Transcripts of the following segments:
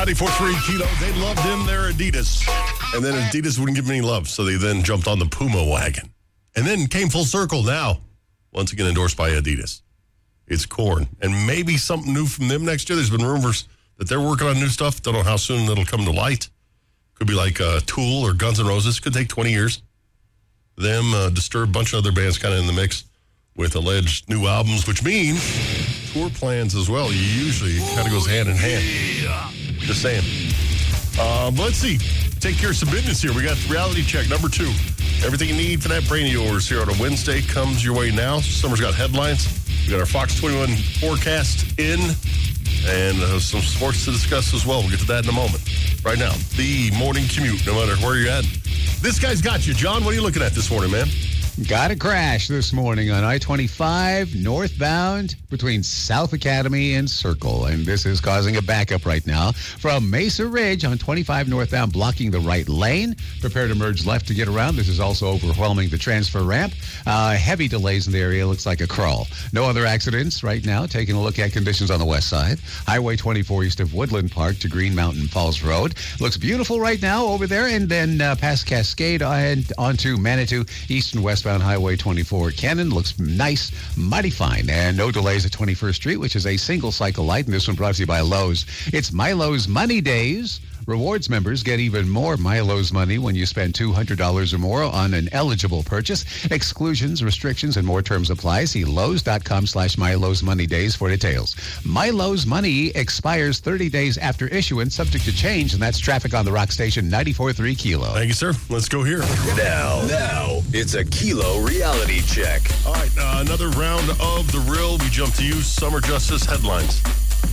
94.3 Kilo, they loved him, their Adidas. And then Adidas wouldn't give him any love, so they then jumped on the Puma wagon. And then came full circle now, once again endorsed by Adidas. It's Korn. And maybe something new from them next year. There's been rumors that they're working on new stuff. Don't know how soon it'll come to light. Could be like Tool or Guns N' Roses. Could take 20 years. Them, Disturbed, bunch of other bands kind of in the mix with alleged new albums, which means tour plans as well. Usually kind of goes hand in hand. Just saying. Let's see. Take care of some business here. We got reality check number 2. Everything you need for that brain of yours here on a Wednesday comes your way now. Summer's got headlines. We got our Fox 21 forecast in and some sports to discuss as well. We'll get to that in a moment. Right now, the morning commute, no matter where you're at. This guy's got you. John, what are you looking at this morning, man? Got a crash this morning on I-25 northbound between South Academy and Circle. And this is causing a backup right now from Mesa Ridge on 25 northbound, blocking the right lane. Prepare to merge left to get around. This is also overwhelming the transfer ramp. Heavy delays in the area. Looks like a crawl. No other accidents right now. Taking a look at conditions on the west side. Highway 24 east of Woodland Park to Green Mountain Falls Road. Looks beautiful right now over there. And then past Cascade and onto Manitou, east and westbound Highway 24 Cannon. Looks nice, mighty fine. And no delays at 21st Street, which is a single cycle light. And this one brought to you by Lowe's. It's Milo's Money Days. Rewards members get even more Milo's money when you spend $200 or more on an eligible purchase. Exclusions, restrictions, and more terms apply. See Lowe's.com/Milo's Money Days for details. Milo's Money expires 30 days after issuance, subject to change, and that's traffic on the Rock Station 94.3 Kilo. Thank you, sir. Let's go here. Now, it's a Kilo reality check. All right, another round of The Real. We jump to you. Summer Justice headlines.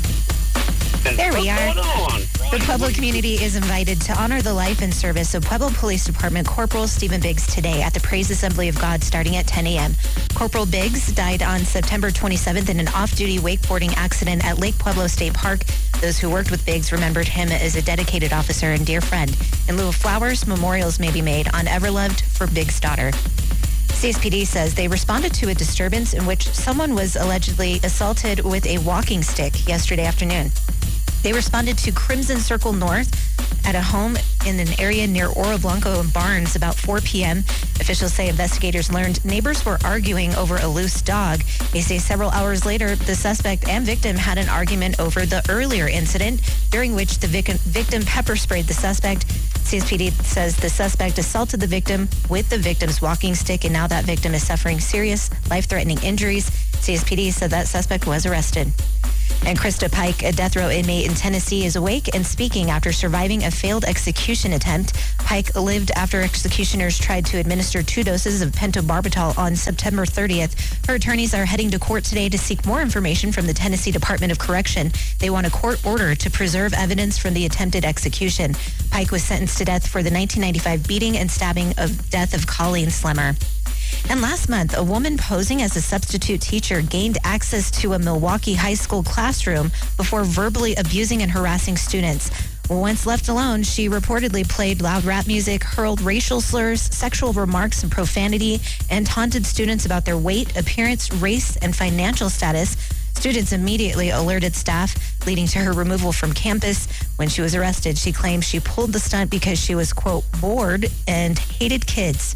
There we are. The Pueblo community is invited to honor the life and service of Pueblo Police Department Corporal Stephen Biggs today at the Praise Assembly of God starting at 10 a.m. Corporal Biggs died on September 27th in an off-duty wakeboarding accident at Lake Pueblo State Park. Those who worked with Biggs remembered him as a dedicated officer and dear friend. In lieu of flowers, memorials may be made on Everloved for Biggs' daughter. CSPD says they responded to a disturbance in which someone was allegedly assaulted with a walking stick yesterday afternoon. They responded to Crimson Circle North at a home in an area near Oro Blanco and Barnes about 4 p.m. Officials say investigators learned neighbors were arguing over a loose dog. They say several hours later, the suspect and victim had an argument over the earlier incident, during which the victim pepper sprayed the suspect. CSPD says the suspect assaulted the victim with the victim's walking stick, and now that victim is suffering serious, life-threatening injuries. CSPD said that suspect was arrested. And Krista Pike, a death row inmate in Tennessee, is awake and speaking after surviving a failed execution attempt. Pike lived after executioners tried to administer 2 doses of pentobarbital on September 30th. Her attorneys are heading to court today to seek more information from the Tennessee Department of Correction. They want a court order to preserve evidence from the attempted execution. Pike was sentenced to death for the 1995 beating and stabbing of death of Colleen Slemmer. And last month, a woman posing as a substitute teacher gained access to a Milwaukee high school classroom before verbally abusing and harassing students. Once left alone, she reportedly played loud rap music, hurled racial slurs, sexual remarks, and profanity, and taunted students about their weight, appearance, race, and financial status. Students immediately alerted staff, leading to her removal from campus. When she was arrested, she claimed she pulled the stunt because she was, quote, bored and hated kids.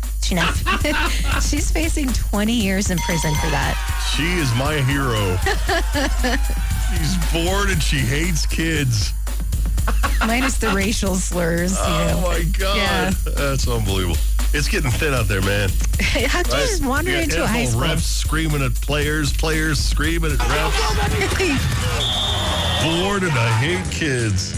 She's facing 20 years in prison for that. She is my hero. She's bored and she hates kids. Minus the racial slurs. Oh, my God. Yeah. That's unbelievable. It's getting thin out there, man. How do you just wander into a high school? Refs screaming at players screaming at refs. Bored and I hate kids.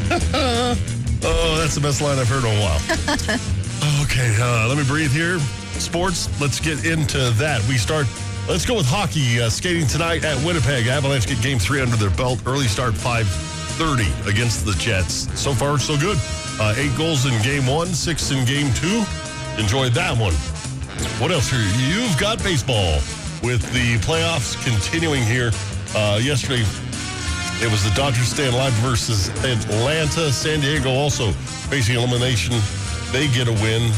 Oh, that's the best line I've heard in a while. Okay, let me breathe here. Sports, let's get into that. Let's go with hockey. Skating tonight at Winnipeg. Avalanche get Game 3 under their belt. Early start 5:30 against the Jets. So far, so good. 8 goals in Game 1, 6 in Game 2. Enjoyed that one. What else here? You've got baseball with the playoffs continuing here. Yesterday, it was the Dodgers staying alive versus Atlanta. San Diego also facing elimination. They get a win.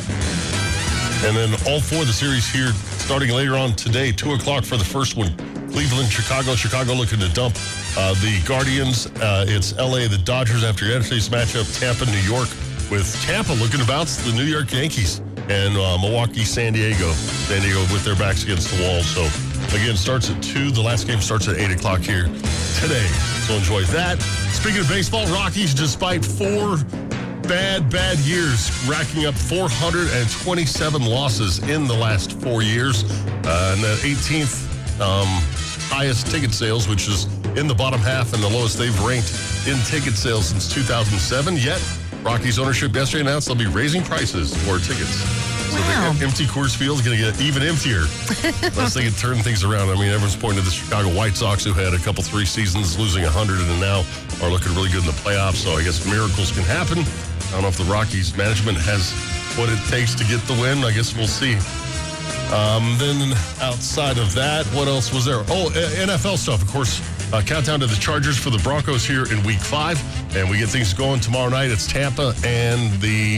And then all 4 of the series here starting later on today, 2 o'clock for the first one. Cleveland, Chicago looking to dump the Guardians. It's L.A., the Dodgers after yesterday's matchup. Tampa, New York, with Tampa looking to bounce the New York Yankees. And Milwaukee, San Diego. San Diego with their backs against the wall. So, again, starts at 2. The last game starts at 8 o'clock here today. So enjoy that. Speaking of baseball, Rockies, despite 4 bad years, racking up 427 losses in the last 4 years. And the 18th highest ticket sales, which is in the bottom half and the lowest they've ranked in ticket sales since 2007. Yet, Rockies ownership yesterday announced they'll be raising prices for tickets. So the empty Coors Field is going to get even emptier unless they can turn things around. I mean, everyone's pointing to the Chicago White Sox, who had a couple 3 seasons losing 100 and now are looking really good in the playoffs. So I guess miracles can happen. I don't know if the Rockies management has what it takes to get the win. I guess we'll see. Then outside of that, what else was there? Oh, NFL stuff, of course. Countdown to the Chargers for the Broncos here in Week 5. And we get things going tomorrow night. It's Tampa and the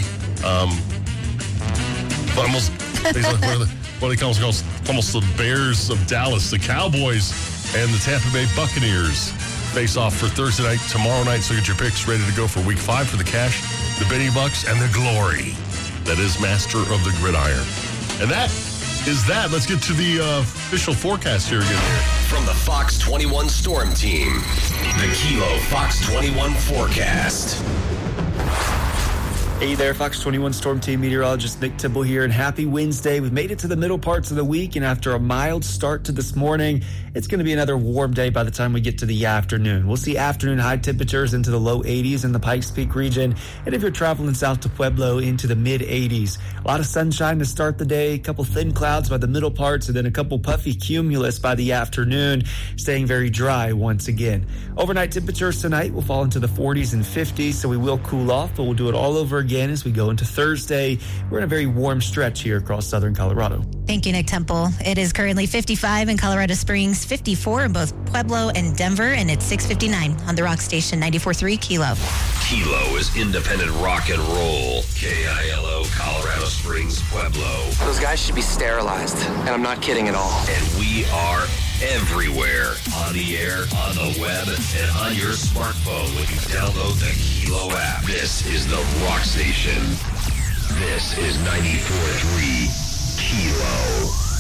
almost what they call almost the Bears of Dallas, the Cowboys and the Tampa Bay Buccaneers face off for Thursday night, tomorrow night. So get your picks ready to go for Week 5 for the cash, the Benny Bucks, and the glory that is Master of the Gridiron. And that is that. Let's get to the official forecast here again. From the Fox 21 Storm Team, the Kilo Fox 21 forecast. Hey there, Fox 21 Storm Team meteorologist Nick Tibble here, and happy Wednesday. We've made it to the middle parts of the week, and after a mild start to this morning, it's going to be another warm day by the time we get to the afternoon. We'll see afternoon high temperatures into the low 80s in the Pikes Peak region, and if you're traveling south to Pueblo, into the mid 80s. A lot of sunshine to start the day, a couple thin clouds by the middle parts, and then a couple puffy cumulus by the afternoon, staying very dry once again. Overnight temperatures tonight will fall into the 40s and 50s, so we will cool off, but we'll do it all over again as we go into Thursday. We're in a very warm stretch here across southern Colorado. Thank you, Nick Temple. It is currently 55 in Colorado Springs, 54 in both Pueblo and Denver, and it's 6:59 on the Rock Station 94.3 Kilo. Kilo is independent rock and roll. KILO, Colorado Springs, Pueblo. Those guys should be sterilized, and I'm not kidding at all. And we are everywhere. On the air, on the web, and on your smartphone when you download the Kilo app. This is the Rock Station. This is 94.3 Kilo.